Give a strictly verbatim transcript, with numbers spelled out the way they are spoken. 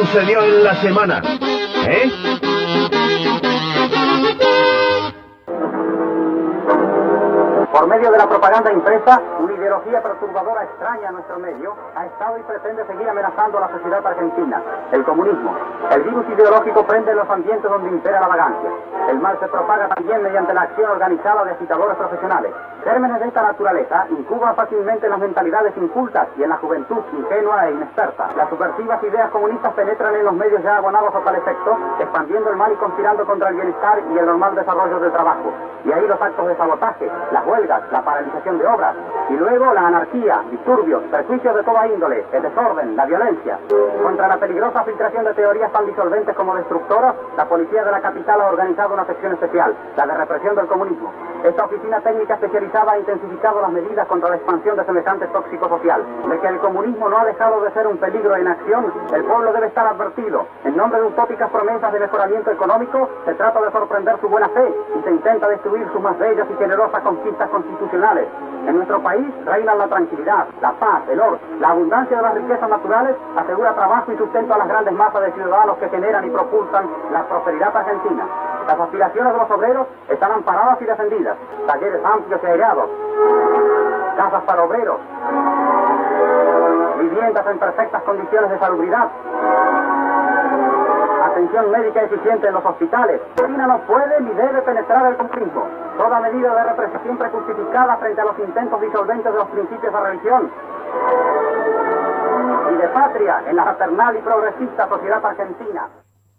sucedió en la semana, ¿eh? Por medio de la propaganda impresa, una ideología perturbadora extraña a nuestro medio ha estado y pretende seguir amenazando a la sociedad argentina. El comunismo. El virus ideológico prende en los ambientes donde impera la vagancia. El mal se propaga también mediante la acción organizada de agitadores profesionales. Gérmenes de esta naturaleza incuban fácilmente en las mentalidades incultas y en la juventud ingenua e inexperta. Las subversivas ideas comunistas penetran en los medios ya abonados a tal efecto, expandiendo el mal y conspirando contra el bienestar y el normal desarrollo del trabajo. Y ahí los actos de sabotaje, las huelgas, la paralización de obras, y luego la anarquía, disturbios, perjuicios de toda índole, el desorden, la violencia. Contra la peligrosa filtración de teorías tan disolventes como destructoras, la policía de la capital ha organizado una sección especial, la de represión del comunismo. Esta oficina técnica especializada ha intensificado las medidas contra la expansión de semejante tóxico social. De que el comunismo no ha dejado de ser un peligro en acción, el pueblo debe estar advertido. En nombre de utópicas promesas de mejoramiento económico, se trata de sorprender su buena fe y se intenta destruir sus más bellas y generosas conquistas constitucionales. En nuestro país reinan la tranquilidad, la paz, el orden, la abundancia de las riquezas naturales, asegura trabajo y sustento a las grandes masas de ciudadanos que generan y propulsan la prosperidad argentina. Las aspiraciones de los obreros están amparadas y defendidas. Talleres amplios y aireados, casas para obreros, viviendas en perfectas condiciones de salubridad, atención médica eficiente en los hospitales. Argentina no puede ni debe penetrar el comunismo. Toda medida de represión siempre justificada frente a los intentos disolventes de los principios de religión y de patria en la fraternal y progresista sociedad argentina.